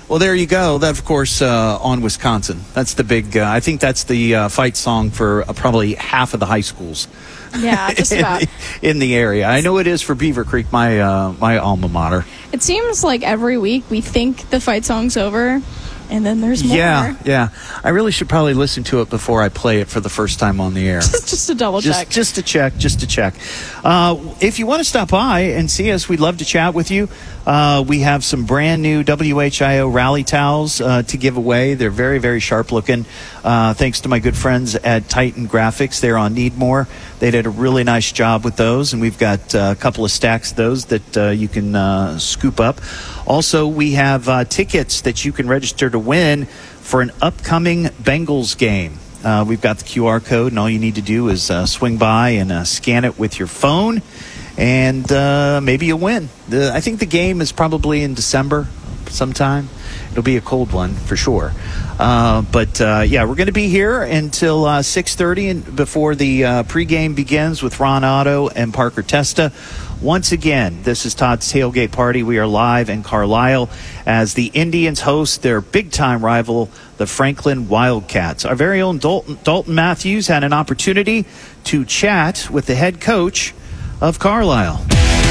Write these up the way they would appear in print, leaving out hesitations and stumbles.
Well, there you go. That, of course, on Wisconsin. That's the big, I think that's the fight song for probably half of the high schools. Yeah, just about. in the area. I know it is for Beaver Creek, my alma mater. It seems like every week we think the fight song's over, and then there's more. Yeah. I really should probably listen to it before I play it for the first time on the air. just to double check. Just to check. If you want to stop by and see us, we'd love to chat with you. We have some brand new WHIO rally towels to give away. They're very, very sharp looking. Thanks to my good friends at Titan Graphics. They're on Needmore. They did a really nice job with those, and we've got a couple of stacks of those that you can scoop up. Also, we have tickets that you can register to win for an upcoming Bengals game. We've got the QR code, and all you need to do is swing by and scan it with your phone, and maybe you'll win. I think the game is probably in December sometime. It'll be a cold one for sure. But we're going to be here until 6:30 and before the pregame begins with Ron Otto and Parker Testa. Once again, this is Todd's Tailgate Party. We are live in Carlisle as the Indians host their big-time rival, the Franklin Wildcats. Our very own Dalton Matthews had an opportunity to chat with the head coach of Carlisle.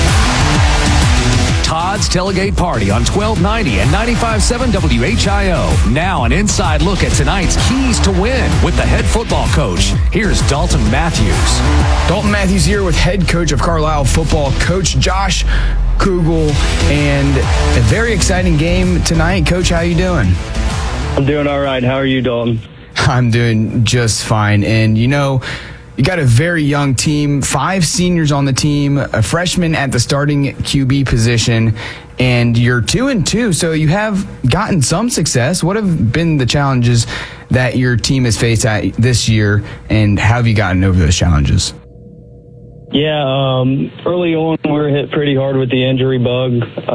Todd's Tailgate Party on 1290 and 95.7 WHIO. Now an inside look at tonight's keys to win with the head football coach. Here's Dalton Matthews. Dalton Matthews here with head coach of Carlisle football, Coach Josh Kugel, and a very exciting game tonight. Coach, how you doing? I'm doing all right. How are you, Dalton? I'm doing just fine. And, you got a very young team, 5 seniors on the team, a freshman at the starting QB position, and you're 2-2, so you have gotten some success. What have been the challenges that your team has faced this year, and how have you gotten over those challenges? Yeah, early on we were hit pretty hard with the injury bug.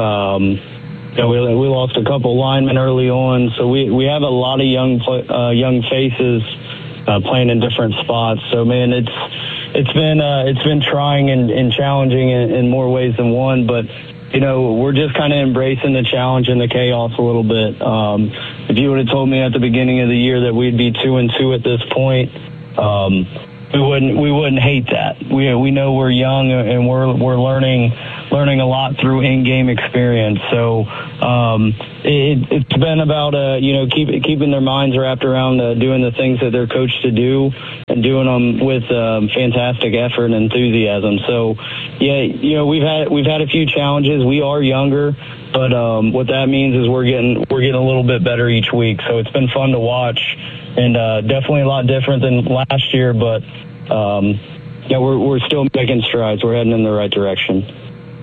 We lost a couple linemen early on, so we have a lot of young faces playing in different spots. So man, it's been trying and challenging in more ways than one. But we're just kind of embracing the challenge and the chaos a little bit. If you would have told me at the beginning of the year that we'd be 2-2 at this point, we wouldn't hate that. We know we're young and we're learning a lot through in-game experience. So it's been about keeping their minds wrapped around doing the things that they're coached to do and doing them with fantastic effort and enthusiasm. So we've had a few challenges. We are younger, but what that means is we're getting a little bit better each week. So it's been fun to watch, and definitely a lot different than last year. But we're still making strides. We're heading in the right direction.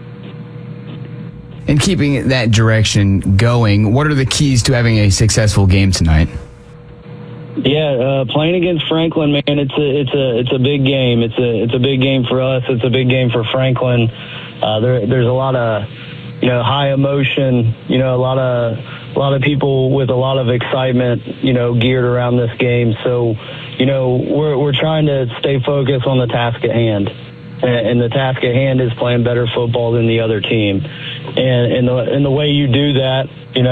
And keeping that direction going, what are the keys to having a successful game tonight? Yeah, playing against Franklin, man, it's a big game. It's a big game for us. It's a big game for Franklin. There's a lot of high emotion. A lot of people with a lot of excitement. Geared around this game. So we're trying to stay focused on the task at hand. And the task at hand is playing better football than the other team. And the way you do that,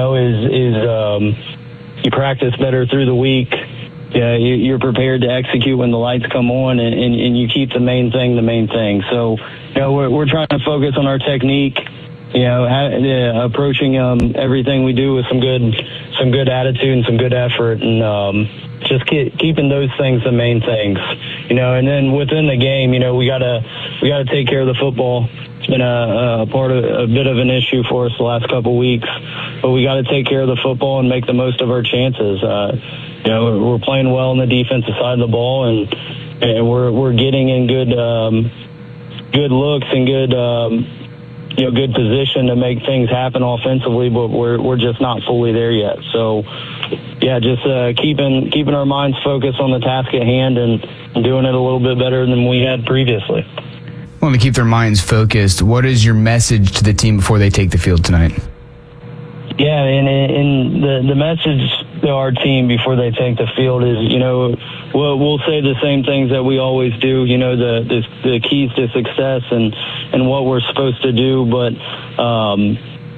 is you practice better through the week. Yeah, you're prepared to execute when the lights come on, and you keep the main thing. So, we're trying to focus on our technique. Approaching everything we do with some good attitude and some good effort, and just keeping those things the main things. And then within the game, we gotta take care of the football. It's been a bit of an issue for us the last couple weeks, but we got to take care of the football and make the most of our chances. We're playing well on the defensive side of the ball, and we're getting in good looks and good position to make things happen offensively, but we're just not fully there yet. So, just keeping our minds focused on the task at hand and doing it a little bit better than we had previously. Well, to keep their minds focused, what is your message to the team before they take the field tonight? Yeah, and the message to our team before they take the field is, we'll say the same things that we always do, the keys to success and what we're supposed to do. But,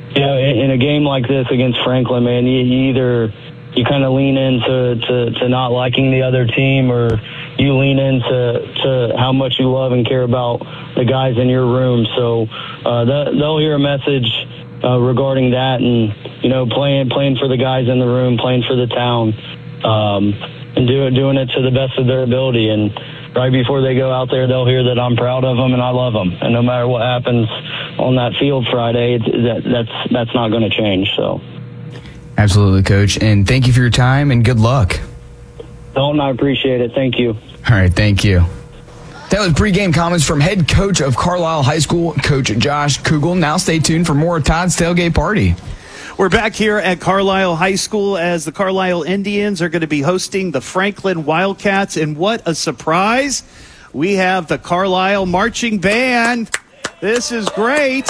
in a game like this against Franklin, man, you kind of lean into not liking the other team, or you lean into how much you love and care about the guys in your room. So they'll hear a message regarding that, and playing for the guys in the room, playing for the town, and doing it to the best of their ability. And right before they go out there, they'll hear that I'm proud of them and I love them. And no matter what happens on that field Friday, that's not going to change. So. Absolutely, Coach. And thank you for your time and good luck. Dalton, I appreciate it. Thank you. All right, thank you. That was pregame comments from head coach of Carlisle High School, Coach Josh Kugel. Now stay tuned for more of Todd's Tailgate Party. We're back here at Carlisle High School as the Carlisle Indians are going to be hosting the Franklin Wildcats. And what a surprise. We have the Carlisle Marching Band. This is great.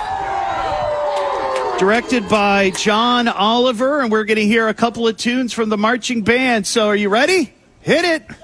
Directed by John Oliver, and we're going to hear a couple of tunes from the marching band. So are you ready? Hit it.